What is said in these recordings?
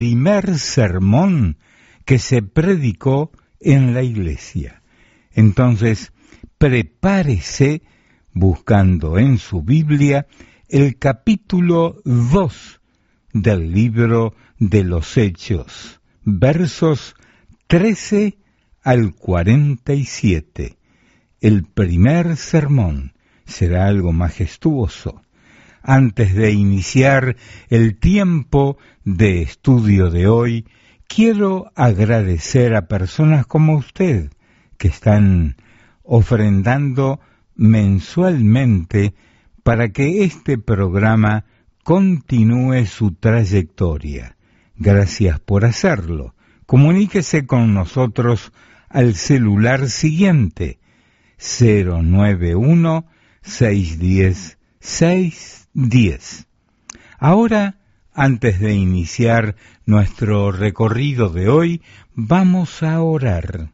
primer sermón que se predicó en la iglesia. Entonces, prepárese buscando en su Biblia el capítulo 2 del libro de los Hechos, versos 13 al 47. El primer sermón será algo majestuoso. Antes de iniciar el tiempo de estudio de hoy, quiero agradecer a personas como usted que están ofrendando mensualmente para que este programa continúe su trayectoria. Gracias por hacerlo. Comuníquese con nosotros al celular siguiente, 091-610-610. Ahora, antes de iniciar nuestro recorrido de hoy, vamos a orar.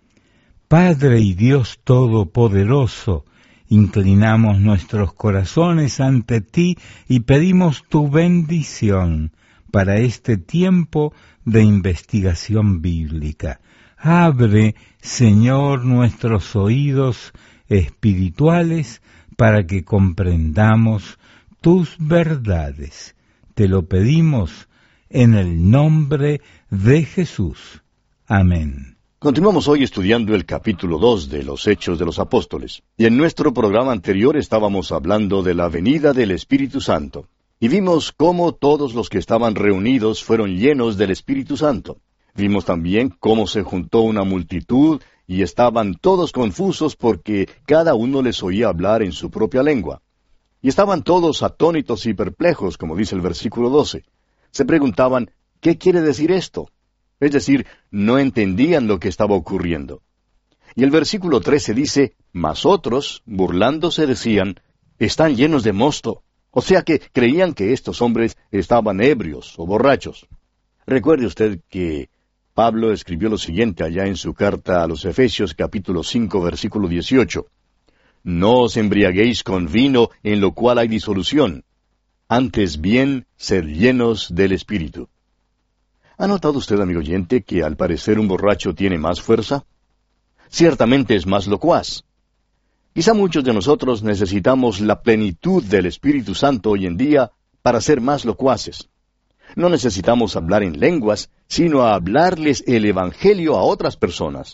Padre y Dios Todopoderoso, inclinamos nuestros corazones ante ti y pedimos tu bendición para este tiempo de investigación bíblica. Abre, Señor, nuestros oídos espirituales para que comprendamos tus verdades. Te lo pedimos en el nombre de Jesús. Amén. Continuamos hoy estudiando el capítulo 2 de los Hechos de los Apóstoles. Y en nuestro programa anterior estábamos hablando de la venida del Espíritu Santo. Y vimos cómo todos los que estaban reunidos fueron llenos del Espíritu Santo. Vimos también cómo se juntó una multitud y estaban todos confusos porque cada uno les oía hablar en su propia lengua. Y estaban todos atónitos y perplejos, como dice el versículo 12. Se preguntaban, ¿qué quiere decir esto? Es decir, no entendían lo que estaba ocurriendo. Y el versículo 13 dice, mas otros, burlándose, decían, están llenos de mosto. O sea que creían que estos hombres estaban ebrios o borrachos. Recuerde usted que Pablo escribió lo siguiente allá en su carta a los Efesios capítulo 5 versículo 18. No os embriaguéis con vino en lo cual hay disolución. Antes bien, sed llenos del Espíritu. ¿Ha notado usted, amigo oyente, que al parecer un borracho tiene más fuerza? Ciertamente es más locuaz. Quizá muchos de nosotros necesitamos la plenitud del Espíritu Santo hoy en día para ser más locuaces. No necesitamos hablar en lenguas, sino a hablarles el Evangelio a otras personas.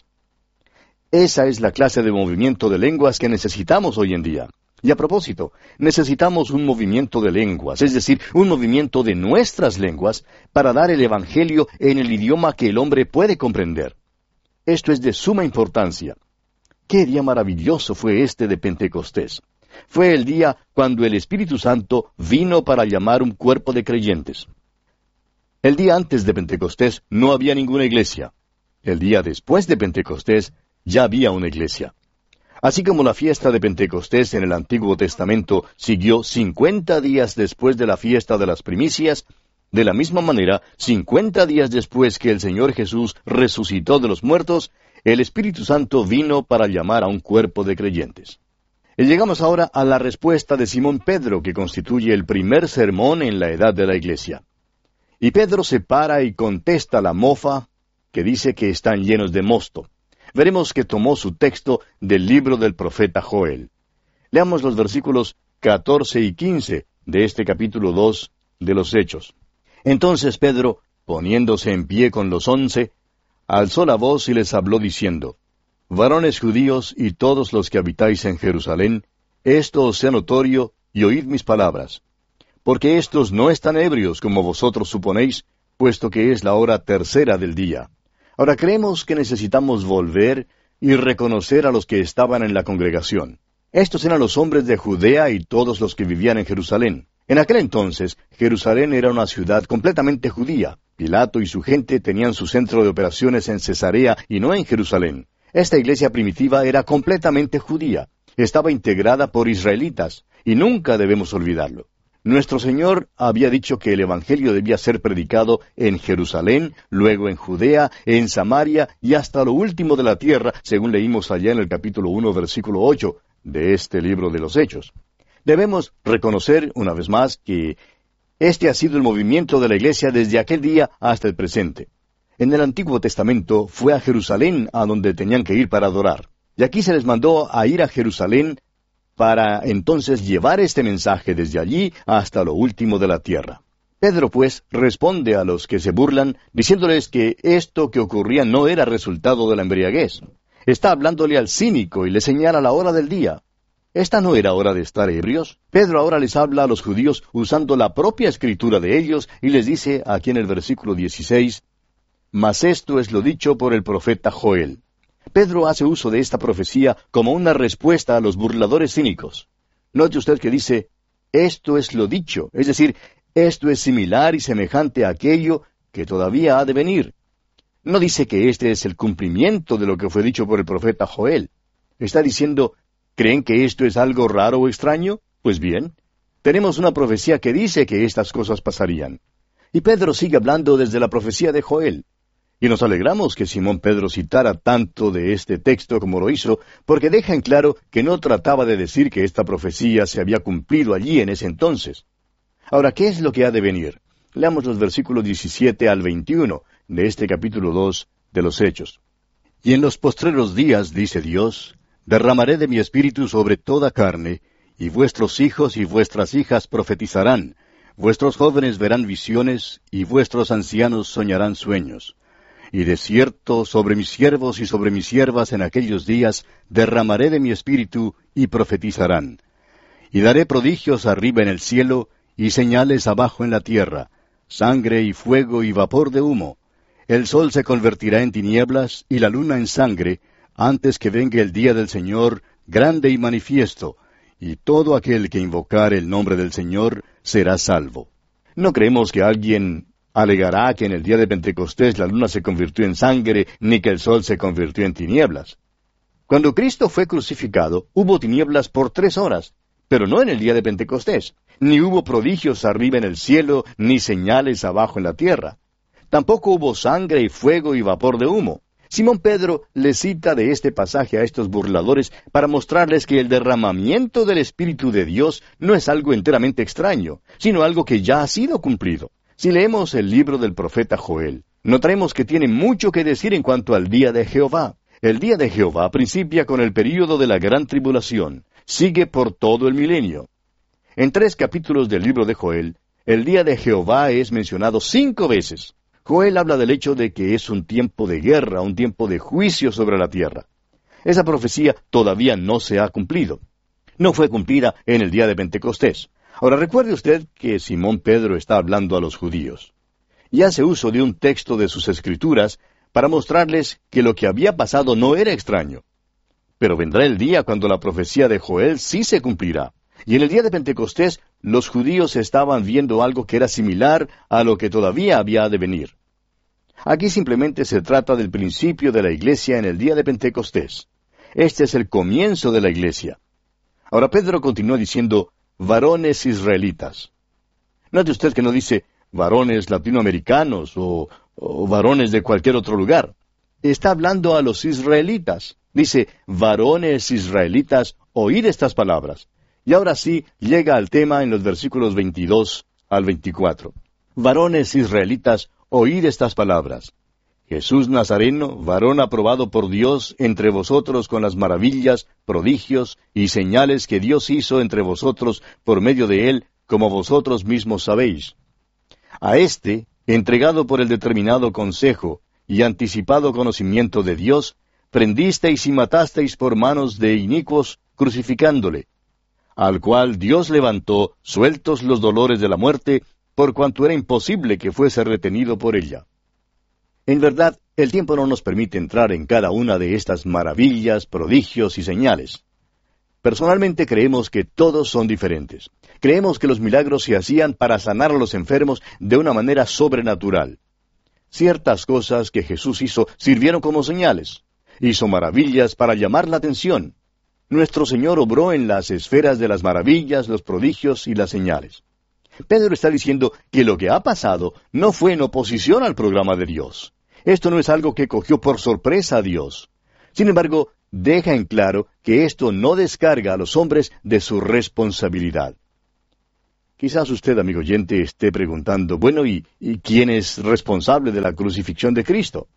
Esa es la clase de movimiento de lenguas que necesitamos hoy en día. Y a propósito, necesitamos un movimiento de lenguas, es decir, un movimiento de nuestras lenguas para dar el Evangelio en el idioma que el hombre puede comprender. Esto es de suma importancia. ¡Qué día maravilloso fue este de Pentecostés! Fue el día cuando el Espíritu Santo vino para llamar un cuerpo de creyentes. El día antes de Pentecostés no había ninguna iglesia. El día después de Pentecostés ya había una iglesia. Así como la fiesta de Pentecostés en el Antiguo Testamento siguió 50 días después de la fiesta de las primicias, de la misma manera, 50 días después que el Señor Jesús resucitó de los muertos, el Espíritu Santo vino para llamar a un cuerpo de creyentes. Y llegamos ahora a la respuesta de Simón Pedro, que constituye el primer sermón en la edad de la iglesia. Y Pedro se para y contesta la mofa, que dice que están llenos de mosto. Veremos que tomó su texto del libro del profeta Joel. Leamos los versículos 14 y 15 de este capítulo 2 de los Hechos. Entonces Pedro, poniéndose en pie con los 11, alzó la voz y les habló diciendo, varones judíos y todos los que habitáis en Jerusalén, esto os sea notorio y oíd mis palabras. Porque éstos no están ebrios como vosotros suponéis, puesto que es la hora tercera del día. Ahora creemos que necesitamos volver y reconocer a los que estaban en la congregación. Estos eran los hombres de Judea y todos los que vivían en Jerusalén. En aquel entonces, Jerusalén era una ciudad completamente judía. Pilato y su gente tenían su centro de operaciones en Cesarea y no en Jerusalén. Esta iglesia primitiva era completamente judía. Estaba integrada por israelitas, y nunca debemos olvidarlo. Nuestro Señor había dicho que el Evangelio debía ser predicado en Jerusalén, luego en Judea, en Samaria y hasta lo último de la tierra, según leímos allá en el capítulo 1, versículo 8 de este libro de los Hechos. Debemos reconocer, una vez más, que Este ha sido el movimiento de la iglesia desde aquel día hasta el presente. En el Antiguo Testamento fue a Jerusalén a donde tenían que ir para adorar. Y aquí se les mandó a ir a Jerusalén para entonces llevar este mensaje desde allí hasta lo último de la tierra. Pedro, pues, responde a los que se burlan, diciéndoles que esto que ocurría no era resultado de la embriaguez. Está hablándole al cínico y le señala la hora del día. Esta no era hora de estar ebrios. Pedro ahora les habla a los judíos usando la propia escritura de ellos y les dice aquí en el versículo 16, «Mas esto es lo dicho por el profeta Joel». Pedro hace uso de esta profecía como una respuesta a los burladores cínicos. Note usted que dice, «Esto es lo dicho», es decir, esto es similar y semejante a aquello que todavía ha de venir. No dice que este es el cumplimiento de lo que fue dicho por el profeta Joel. Está diciendo, ¿creen que esto es algo raro o extraño? Pues bien, tenemos una profecía que dice que estas cosas pasarían. Y Pedro sigue hablando desde la profecía de Joel. Y nos alegramos que Simón Pedro citara tanto de este texto como lo hizo, porque deja en claro que no trataba de decir que esta profecía se había cumplido allí en ese entonces. Ahora, ¿qué es lo que ha de venir? Leamos los versículos 17 al 21 de este capítulo 2 de los Hechos. «Y en los postreros días, dice Dios, derramaré de mi espíritu sobre toda carne, y vuestros hijos y vuestras hijas profetizarán, vuestros jóvenes verán visiones, y vuestros ancianos soñarán sueños. Y de cierto sobre mis siervos y sobre mis siervas en aquellos días derramaré de mi espíritu, y profetizarán. Y daré prodigios arriba en el cielo, y señales abajo en la tierra, sangre y fuego y vapor de humo. El sol se convertirá en tinieblas y la luna en sangre, antes que venga el día del Señor, grande y manifiesto, y todo aquel que invocare el nombre del Señor será salvo». No creemos que alguien alegará que en el día de Pentecostés la luna se convirtió en sangre, ni que el sol se convirtió en tinieblas. Cuando Cristo fue crucificado, hubo tinieblas por 3 horas, pero no en el día de Pentecostés. Ni hubo prodigios arriba en el cielo, ni señales abajo en la tierra. Tampoco hubo sangre y fuego y vapor de humo. Simón Pedro le cita de este pasaje a estos burladores para mostrarles que el derramamiento del Espíritu de Dios no es algo enteramente extraño, sino algo que ya ha sido cumplido. Si leemos el libro del profeta Joel, notaremos que tiene mucho que decir en cuanto al día de Jehová. El día de Jehová principia con el período de la gran tribulación, sigue por todo el milenio. En 3 capítulos del libro de Joel, el día de Jehová es mencionado 5 veces. Joel habla del hecho de que es un tiempo de guerra, un tiempo de juicio sobre la tierra. Esa profecía todavía no se ha cumplido. No fue cumplida en el día de Pentecostés. Ahora recuerde usted que Simón Pedro está hablando a los judíos. Y hace uso de un texto de sus escrituras para mostrarles que lo que había pasado no era extraño. Pero vendrá el día cuando la profecía de Joel sí se cumplirá. Y en el día de Pentecostés, los judíos estaban viendo algo que era similar a lo que todavía había de venir. Aquí simplemente se trata del principio de la iglesia en el día de Pentecostés. Este es el comienzo de la iglesia. Ahora Pedro continúa diciendo, varones israelitas. Note usted que no dice varones latinoamericanos o varones de cualquier otro lugar. Está hablando a los israelitas. Dice, varones israelitas, oíd estas palabras. Y ahora sí, llega al tema en los versículos 22 al 24. Varones israelitas, oíd estas palabras. Jesús Nazareno, varón aprobado por Dios entre vosotros con las maravillas, prodigios y señales que Dios hizo entre vosotros por medio de él, como vosotros mismos sabéis. A éste, entregado por el determinado consejo y anticipado conocimiento de Dios, prendisteis y matasteis por manos de inicuos, crucificándole, al cual Dios levantó, sueltos los dolores de la muerte, por cuanto era imposible que fuese retenido por ella. En verdad, el tiempo no nos permite entrar en cada una de estas maravillas, prodigios y señales. Personalmente creemos que todos son diferentes. Creemos que los milagros se hacían para sanar a los enfermos de una manera sobrenatural. Ciertas cosas que Jesús hizo sirvieron como señales. Hizo maravillas para llamar la atención. Nuestro Señor obró en las esferas de las maravillas, los prodigios y las señales. Pedro está diciendo que lo que ha pasado no fue en oposición al programa de Dios. Esto no es algo que cogió por sorpresa a Dios. Sin embargo, deja en claro que esto no descarga a los hombres de su responsabilidad. Quizás usted, amigo oyente, esté preguntando, bueno, ¿y quién es responsable de la crucifixión de Cristo?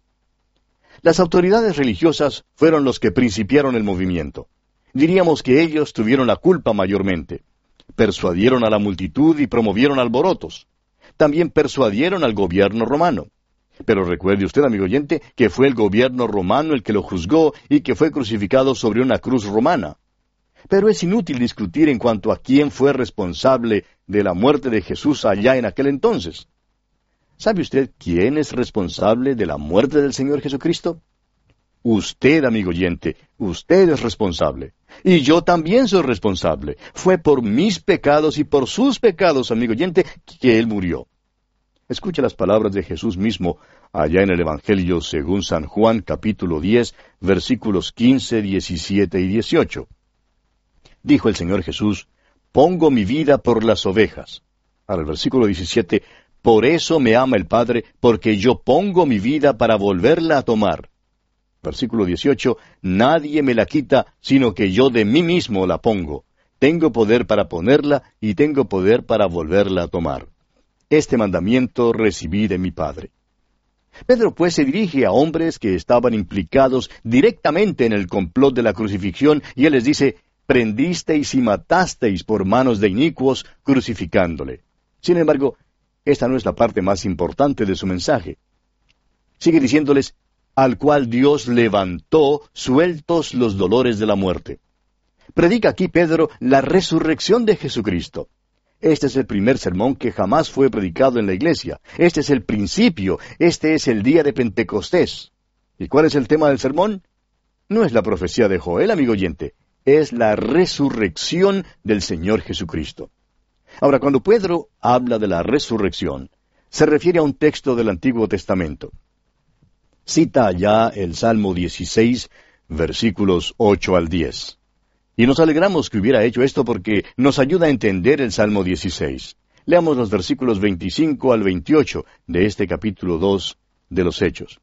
Las autoridades religiosas fueron los que principiaron el movimiento. Diríamos que ellos tuvieron la culpa mayormente. Persuadieron a la multitud y promovieron alborotos. También persuadieron al gobierno romano. Pero recuerde usted, amigo oyente, que fue el gobierno romano el que lo juzgó y que fue crucificado sobre una cruz romana. Pero es inútil discutir en cuanto a quién fue responsable de la muerte de Jesús allá en aquel entonces. ¿Sabe usted quién es responsable de la muerte del Señor Jesucristo? Usted, amigo oyente, usted es responsable. Y yo también soy responsable. Fue por mis pecados y por sus pecados, amigo oyente, que Él murió. Escuche las palabras de Jesús mismo allá en el Evangelio según San Juan, capítulo 10, versículos 15, 17 y 18. Dijo el Señor Jesús, pongo mi vida por las ovejas. Ahora el versículo 17, por eso me ama el Padre, porque yo pongo mi vida para volverla a tomar. Versículo 18, nadie me la quita, sino que yo de mí mismo la pongo. Tengo poder para ponerla y tengo poder para volverla a tomar. Este mandamiento recibí de mi Padre. Pedro pues se dirige a hombres que estaban implicados directamente en el complot de la crucifixión y él les dice, prendisteis y matasteis por manos de inicuos crucificándole. Sin embargo, esta no es la parte más importante de su mensaje. Sigue diciéndoles, al cual Dios levantó sueltos los dolores de la muerte. Predica aquí Pedro la resurrección de Jesucristo. Este es el primer sermón que jamás fue predicado en la iglesia. Este es el principio. Este es el día de Pentecostés. ¿Y cuál es el tema del sermón? No es la profecía de Joel, amigo oyente. Es la resurrección del Señor Jesucristo. Ahora, cuando Pedro habla de la resurrección, se refiere a un texto del Antiguo Testamento. Cita allá el Salmo 16, versículos 8 al 10. Y nos alegramos que hubiera hecho esto porque nos ayuda a entender el Salmo 16. Leamos los versículos 25 al 28 de este capítulo 2 de los Hechos.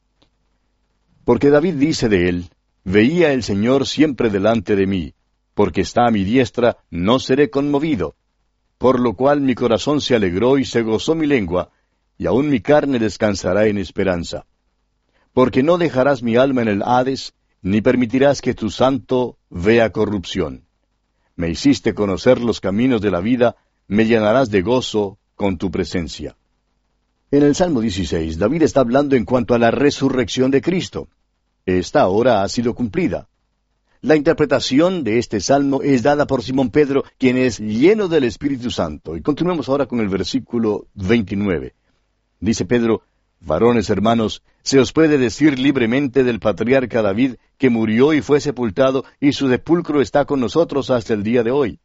Porque David dice de él, veía el Señor siempre delante de mí, porque está a mi diestra, no seré conmovido. Por lo cual mi corazón se alegró y se gozó mi lengua, y aun mi carne descansará en esperanza. Porque no dejarás mi alma en el Hades, ni permitirás que tu santo vea corrupción. Me hiciste conocer los caminos de la vida, me llenarás de gozo con tu presencia. En el Salmo 16, David está hablando en cuanto a la resurrección de Cristo. Esta ahora ha sido cumplida. La interpretación de este salmo es dada por Simón Pedro, quien es lleno del Espíritu Santo. Y continuemos ahora con el versículo 29. Dice Pedro, varones hermanos, se os puede decir libremente del patriarca David, que murió y fue sepultado, y su sepulcro está con nosotros hasta el día de hoy.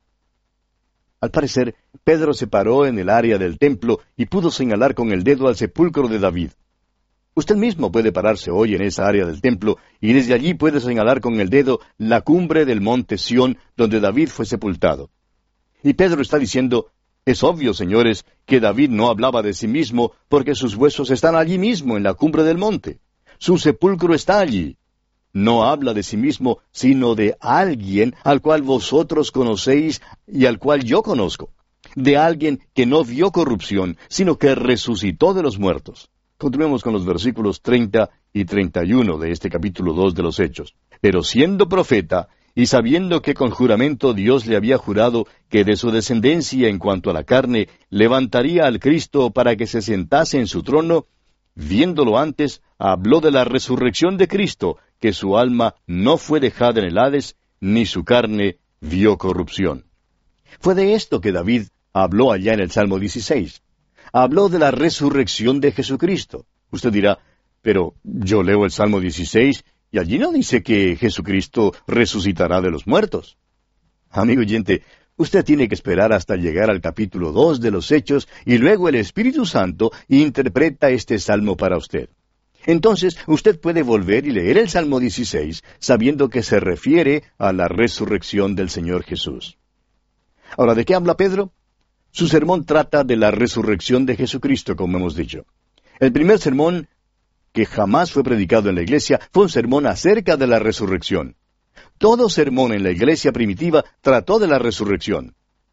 Al parecer, Pedro se paró en el área del templo y pudo señalar con el dedo al sepulcro de David. Usted mismo puede pararse hoy en esa área del templo y desde allí puede señalar con el dedo la cumbre del monte Sión donde David fue sepultado. Y Pedro está diciendo, es obvio, señores, que David no hablaba de sí mismo porque sus huesos están allí mismo en la cumbre del monte. Su sepulcro está allí. No habla de sí mismo, sino de alguien al cual vosotros conocéis y al cual yo conozco. De alguien que no vio corrupción, sino que resucitó de los muertos. Continuemos con los versículos 30 y 31 de este capítulo 2 de los Hechos. Pero siendo profeta, y sabiendo que con juramento Dios le había jurado que de su descendencia en cuanto a la carne levantaría al Cristo para que se sentase en su trono, viéndolo antes, habló de la resurrección de Cristo, que su alma no fue dejada en el Hades, ni su carne vio corrupción. Fue de esto que David habló allá en el Salmo 16. Habló de la resurrección de Jesucristo. Usted dirá, pero yo leo el Salmo 16 y allí no dice que Jesucristo resucitará de los muertos. Amigo oyente, usted tiene que esperar hasta llegar al capítulo 2 de los Hechos y luego el Espíritu Santo interpreta este salmo para usted. Entonces, usted puede volver y leer el Salmo 16 sabiendo que se refiere a la resurrección del Señor Jesús. Ahora, ¿de qué habla Pedro? Su sermón trata de la resurrección de Jesucristo, como hemos dicho. El primer sermón que jamás fue predicado en la iglesia fue un sermón acerca de la resurrección. Todo sermón en la iglesia primitiva trató de la resurrección.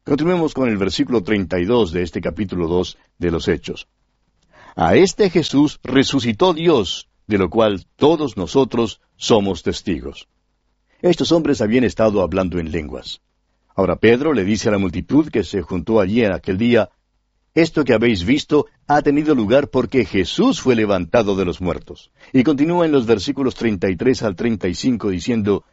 Continuemos con el versículo 32 de este capítulo 2 de los Hechos. A este Jesús resucitó Dios, de lo cual todos nosotros somos testigos. Estos hombres habían estado hablando en lenguas. Ahora Pedro le dice a la multitud que se juntó allí en aquel día, esto que habéis visto ha tenido lugar porque Jesús fue levantado de los muertos. Y continúa en los versículos 33 al 35 diciendo,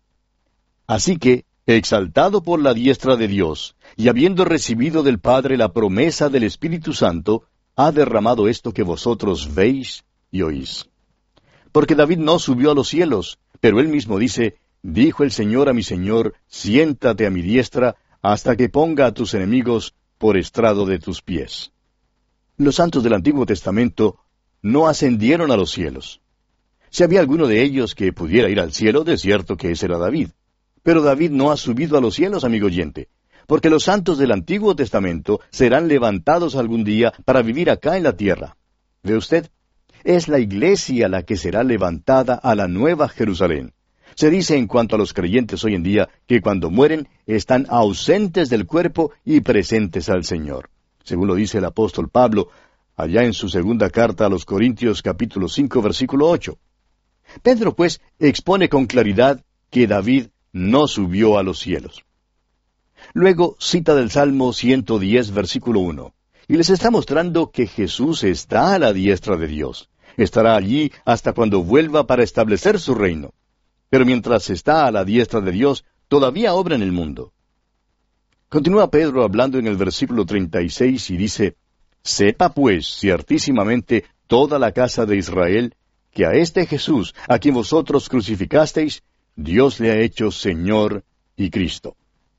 así que, exaltado por la diestra de Dios, y habiendo recibido del Padre la promesa del Espíritu Santo, ha derramado esto que vosotros veis y oís. Porque David no subió a los cielos, pero él mismo dice, dijo el Señor a mi Señor, siéntate a mi diestra, hasta que ponga a tus enemigos por estrado de tus pies. Los santos del Antiguo Testamento no ascendieron a los cielos. Si había alguno de ellos que pudiera ir al cielo, de cierto que ese era David. Pero David no ha subido a los cielos, amigo oyente, porque los santos del Antiguo Testamento serán levantados algún día para vivir acá en la tierra. ¿Ve usted? Es la iglesia la que será levantada a la nueva Jerusalén. Se dice en cuanto a los creyentes hoy en día que cuando mueren están ausentes del cuerpo y presentes al Señor. Según lo dice el apóstol Pablo, allá en su segunda carta a los Corintios capítulo 5 versículo 8. Pedro pues expone con claridad que David no subió a los cielos. Luego cita del Salmo 110 versículo 1, y les está mostrando que Jesús está a la diestra de Dios. Estará allí hasta cuando vuelva para establecer su reino. Pero mientras está a la diestra de Dios, todavía obra en el mundo. Continúa Pedro hablando en el versículo 36 y dice, sepa pues ciertísimamente toda la casa de Israel, que a este Jesús, a quien vosotros crucificasteis, Dios le ha hecho Señor y Cristo.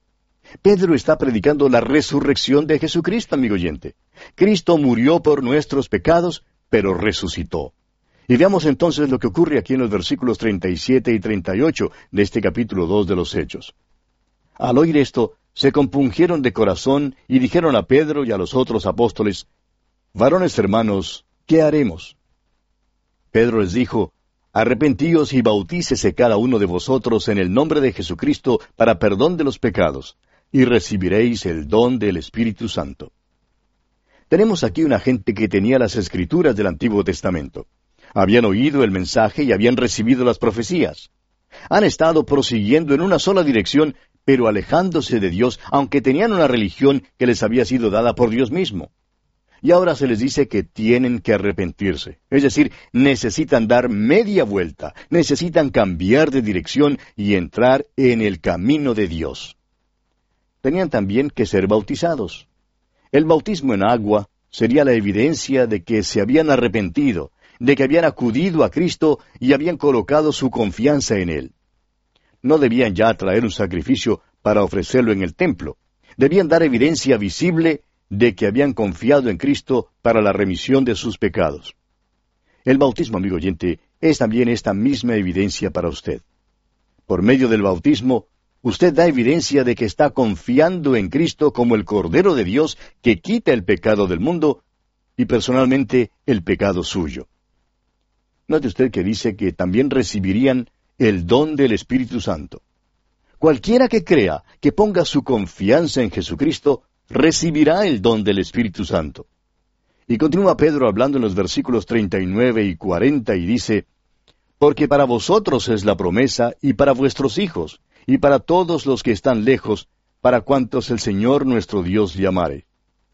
Pedro está predicando la resurrección de Jesucristo, amigo oyente. Cristo murió por nuestros pecados, pero resucitó. Y veamos entonces lo que ocurre aquí en los versículos 37 y 38 de este capítulo 2 de los Hechos. Al oír esto, se compungieron de corazón y dijeron a Pedro y a los otros apóstoles, varones hermanos, ¿qué haremos? Pedro les dijo, arrepentíos y bautícese cada uno de vosotros en el nombre de Jesucristo para perdón de los pecados, y recibiréis el don del Espíritu Santo. Tenemos aquí una gente que tenía las Escrituras del Antiguo Testamento. Habían oído el mensaje y habían recibido las profecías. Han estado prosiguiendo en una sola dirección, pero alejándose de Dios, aunque tenían una religión que les había sido dada por Dios mismo. Y ahora se les dice que tienen que arrepentirse. Es decir, necesitan dar media vuelta, necesitan cambiar de dirección y entrar en el camino de Dios. Tenían también que ser bautizados. El bautismo en agua sería la evidencia de que se habían arrepentido, de que habían acudido a Cristo y habían colocado su confianza en Él. No debían ya traer un sacrificio para ofrecerlo en el templo. Debían dar evidencia visible de que habían confiado en Cristo para la remisión de sus pecados. El bautismo, amigo oyente, es también esta misma evidencia para usted. Por medio del bautismo, usted da evidencia de que está confiando en Cristo como el Cordero de Dios que quita el pecado del mundo y personalmente el pecado suyo. Note usted que dice que también recibirían el don del Espíritu Santo. Cualquiera que crea, que ponga su confianza en Jesucristo, recibirá el don del Espíritu Santo. Y continúa Pedro hablando en los versículos 39 y 40 y dice, porque para vosotros es la promesa y para vuestros hijos, y para todos los que están lejos, para cuantos el Señor nuestro Dios llamare.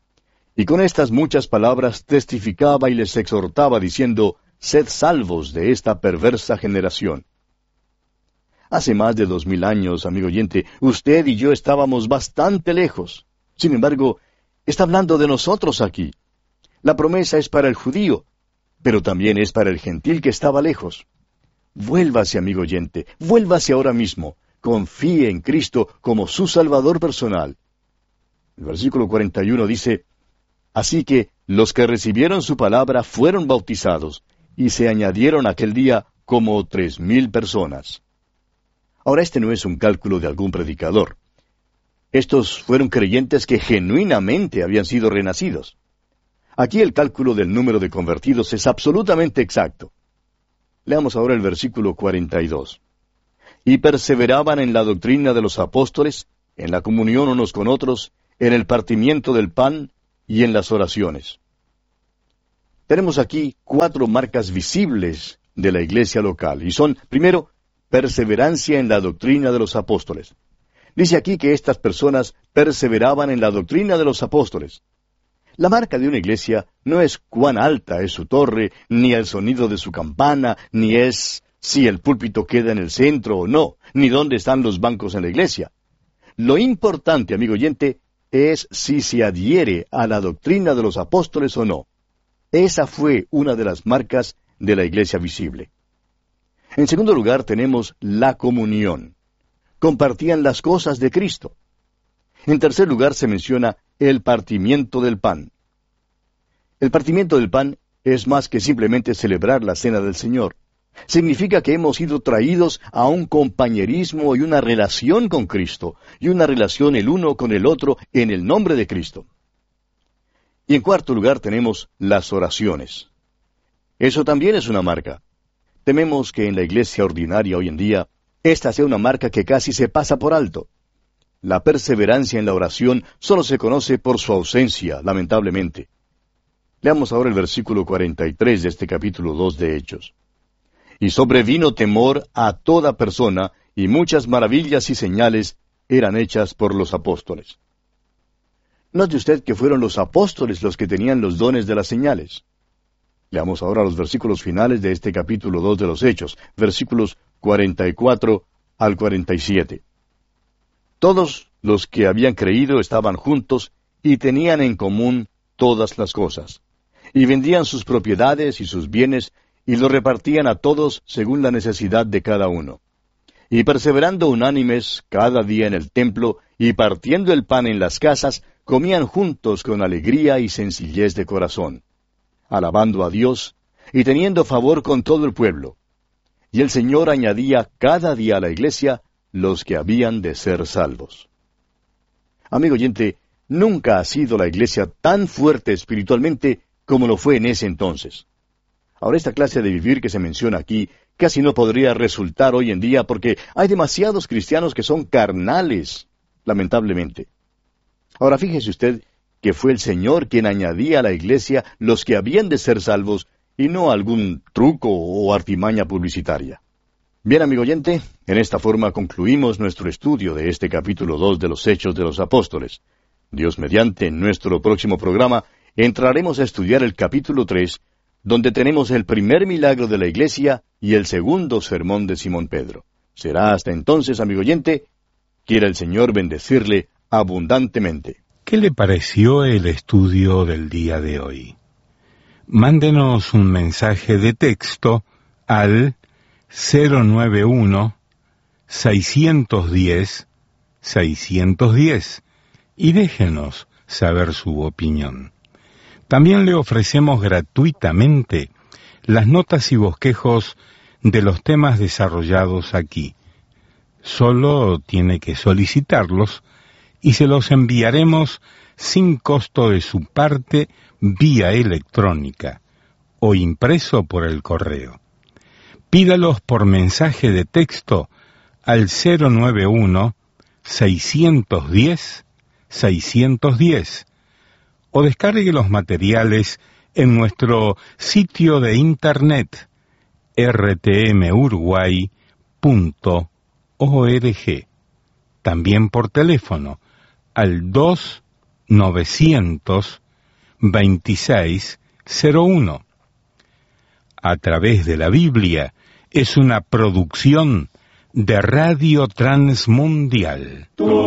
Y con estas muchas palabras testificaba y les exhortaba diciendo, sed salvos de esta perversa generación. Hace más de 2000 años, amigo oyente, usted y yo estábamos bastante lejos. Sin embargo, está hablando de nosotros aquí. La promesa es para el judío, pero también es para el gentil que estaba lejos. Vuélvase, amigo oyente, vuélvase ahora mismo. Confíe en Cristo como su Salvador personal. El versículo 41 dice, así que los que recibieron su palabra fueron bautizados, y se añadieron aquel día como 3000 personas. Ahora este no es un cálculo de algún predicador. Estos fueron creyentes que genuinamente habían sido renacidos. Aquí el cálculo del número de convertidos es absolutamente exacto. Leamos ahora el versículo 42. Y perseveraban en la doctrina de los apóstoles, en la comunión unos con otros, en el partimiento del pan y en las oraciones. Tenemos aquí 4 marcas visibles de la iglesia local, y son, primero, perseverancia en la doctrina de los apóstoles. Dice aquí que estas personas perseveraban en la doctrina de los apóstoles. La marca de una iglesia no es cuán alta es su torre, ni el sonido de su campana, ni es si el púlpito queda en el centro o no, ni dónde están los bancos en la iglesia. Lo importante, amigo oyente, es si se adhiere a la doctrina de los apóstoles o no. Esa fue una de las marcas de la iglesia visible. En segundo lugar, tenemos la comunión. Compartían las cosas de Cristo. En tercer lugar, se menciona el partimiento del pan. El partimiento del pan es más que simplemente celebrar la cena del Señor. Significa que hemos sido traídos a un compañerismo y una relación con Cristo, y una relación el uno con el otro en el nombre de Cristo. Y en cuarto lugar tenemos las oraciones. Eso también es una marca. Tememos que en la iglesia ordinaria hoy en día, esta sea una marca que casi se pasa por alto. La perseverancia en la oración solo se conoce por su ausencia, lamentablemente. Leamos ahora el versículo 43 de este capítulo 2 de Hechos. Y sobrevino temor a toda persona, y muchas maravillas y señales eran hechas por los apóstoles. Note usted que fueron los apóstoles los que tenían los dones de las señales. Leamos ahora los versículos finales de este capítulo 2 de los Hechos, versículos 44 al 47. Todos los que habían creído estaban juntos y tenían en común todas las cosas, y vendían sus propiedades y sus bienes, y los repartían a todos según la necesidad de cada uno. Y perseverando unánimes cada día en el templo, y partiendo el pan en las casas, comían juntos con alegría y sencillez de corazón, alabando a Dios, y teniendo favor con todo el pueblo. Y el Señor añadía cada día a la iglesia los que habían de ser salvos. Amigo oyente, nunca ha sido la iglesia tan fuerte espiritualmente como lo fue en ese entonces. Ahora, esta clase de vivir que se menciona aquí casi no podría resultar hoy en día porque hay demasiados cristianos que son carnales, lamentablemente. Ahora, fíjese usted que fue el Señor quien añadía a la iglesia los que habían de ser salvos y no algún truco o artimaña publicitaria. Bien, amigo oyente, en esta forma concluimos nuestro estudio de este capítulo 2 de los Hechos de los Apóstoles. Dios mediante, en nuestro próximo programa entraremos a estudiar el capítulo 3, donde tenemos el primer milagro de la iglesia y el segundo sermón de Simón Pedro. Será hasta entonces, amigo oyente, quiera el Señor bendecirle abundantemente. ¿Qué le pareció el estudio del día de hoy? Mándenos un mensaje de texto al 091-610-610 y déjenos saber su opinión. También le ofrecemos gratuitamente las notas y bosquejos de los temas desarrollados aquí. Solo tiene que solicitarlos y se los enviaremos sin costo de su parte vía electrónica o impreso por el correo. Pídalos por mensaje de texto al 091-610-610 o descargue los materiales en nuestro sitio de internet rtmuruguay.org. También por teléfono al 2-900-2601. A través de la Biblia es una producción de Radio Transmundial.